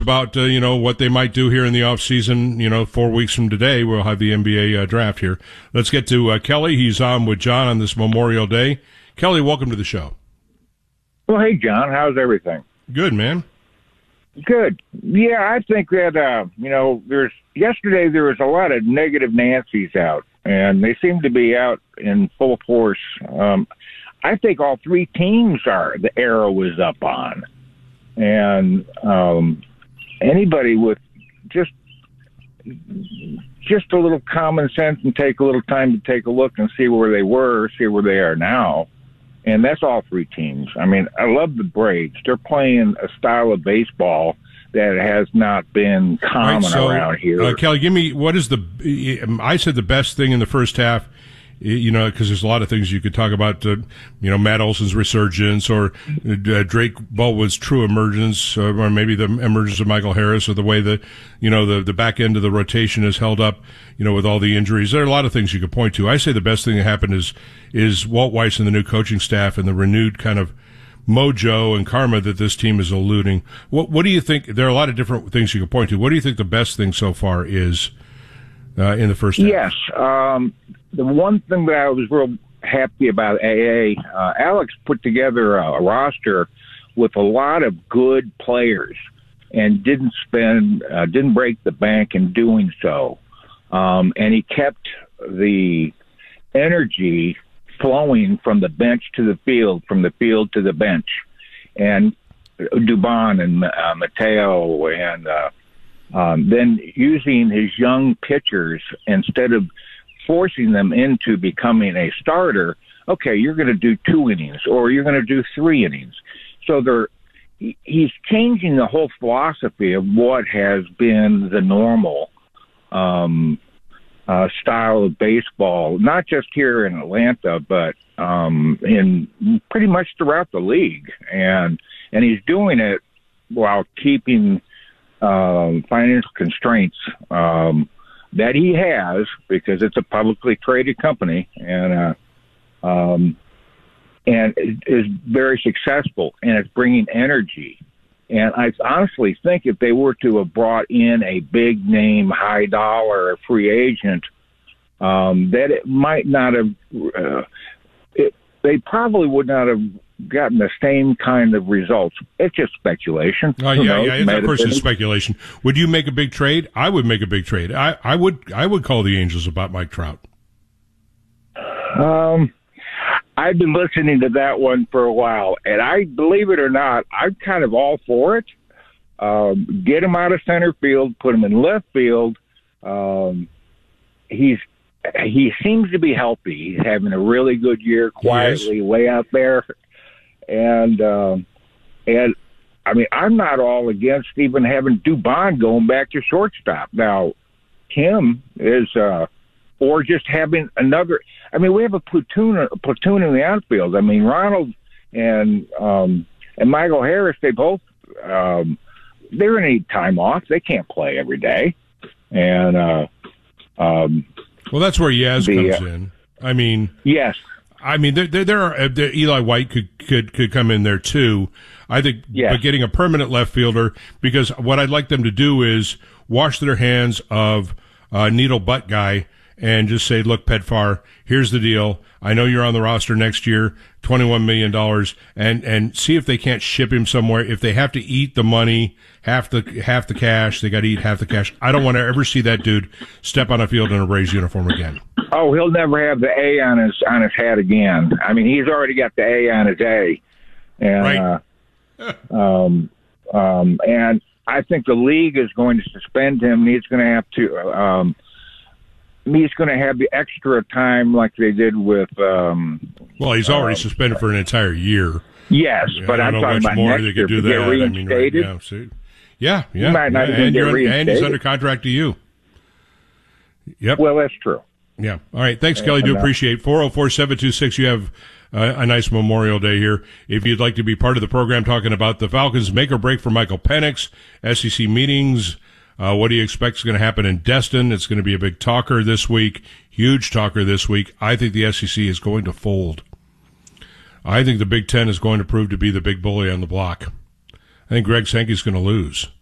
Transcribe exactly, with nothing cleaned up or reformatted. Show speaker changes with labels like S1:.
S1: about uh, you know what they might do here in the off season. You know, four weeks from today we'll have the N B A uh, draft here. Let's get to uh, Kelly. He's on with John on this Memorial Day. Kelly, welcome to the show.
S2: Well, hey John, how's everything?
S1: Good, man.
S2: Good. Yeah, I think that uh, you know, there's yesterday there was a lot of negative Nancy's out, and they seem to be out in full force. Um, I think all three teams are. The arrow is up on, and um, anybody with just just a little common sense and take a little time to take a look and see where they were, see where they are now. And that's all three teams. I mean, I love the Braves. They're playing a style of baseball that has not been common
S1: right, so,
S2: around here.
S1: Uh, Kelly, give me, what is the, I said the best thing in the first half, you know, because there's a lot of things you could talk about, uh, you know, Matt Olson's resurgence or uh, Drake Baldwin's true emergence, uh, or maybe the emergence of Michael Harris, or the way that, you know, the, the back end of the rotation is held up, you know, with all the injuries. There are a lot of things you could point to. I say the best thing that happened is, is Walt Weiss and the new coaching staff and the renewed kind of mojo and karma that this team is eluding. What, what do you think? There are a lot of different things you could point to. What do you think the best thing so far is uh, in the first half?
S2: Yes. Um, the one thing that I was real happy about A A, uh, Alex put together a, a roster with a lot of good players and didn't spend, uh, didn't break the bank in doing so. Um, and he kept the energy flowing from the bench to the field, from the field to the bench. And Dubon and uh, Mateo and uh, um, then using his young pitchers instead of forcing them into becoming a starter. Okay, you're going to do two innings or you're going to do three innings. So they're, he's changing the whole philosophy of what has been the normal um, uh, style of baseball, not just here in Atlanta, but um, in pretty much throughout the league. And and he's doing it while keeping um, financial constraints um, that he has, because it's a publicly traded company, and uh, um, and is very successful, and it's bringing energy. And I honestly think if they were to have brought in a big name, high dollar free agent, um, that it might not have, uh, it, they probably would not have gotten the same kind of results. It's just speculation.
S1: Oh, yeah, yeah, yeah. Of course, it's speculation. Would you make a big trade? I would make a big trade. I, I would, I would call the Angels about Mike Trout.
S2: Um, I've been listening to that one for a while, and I, believe it or not, I'm kind of all for it. Um, get him out of center field, put him in left field. Um, he's he seems to be healthy. He's having a really good year, quietly, way out there. And um, and I mean, I'm not all against even having Dubon going back to shortstop. Now, Kim is. Uh, Or just having another. I mean, we have a platoon, a platoon in the outfield. I mean, Ronald and um, and Michael Harris. They both um, they're going to need time off. They can't play every day. And uh, um,
S1: well, that's where Yaz
S2: the,
S1: comes
S2: uh,
S1: in. I mean,
S2: yes.
S1: I mean, there there, there are uh, there, Eli White could, could could come in there too. I think,
S2: yes.
S1: But getting a permanent left fielder, because what I'd like them to do is wash their hands of uh, needle butt guy. And just say, look, Petfar, here's the deal. I know you're on the roster next year, twenty-one million dollars, and, and see if they can't ship him somewhere. If they have to eat the money, half the half the cash, they got to eat half the cash. I don't want to ever see that dude step on a field in a Braves uniform again.
S2: Oh, he'll never have the A on his on his hat again. I mean, he's already got the A on his A. And,
S1: right.
S2: uh, um, um, and I think the league is going to suspend him. He's going to have to. Um, He's going to have the extra time like they did with. Um,
S1: well, he's already
S2: uh,
S1: suspended for an entire year.
S2: Yes,
S1: yeah,
S2: but I'm talking about
S1: more
S2: next
S1: they
S2: year
S1: could do
S2: to
S1: that.
S2: get reinstated.
S1: I mean, right, yeah, so, yeah, yeah.
S2: He might not
S1: yeah.
S2: even
S1: And,
S2: get
S1: you're,
S2: reinstated.
S1: and he's under contract to you. Yep.
S2: Well, that's true.
S1: Yeah. All right. Thanks, Kelly. Do appreciate four oh four, seven two six. You have uh, a nice Memorial Day here. If you'd like to be part of the program talking about the Falcons, make or break for Michael Penix, S E C meetings. Uh, what do you expect is going to happen in Destin? It's going to be a big talker this week, huge talker this week. I think the S E C is going to fold. I think the Big Ten is going to prove to be the big bully on the block. I think Greg Sankey's going to lose.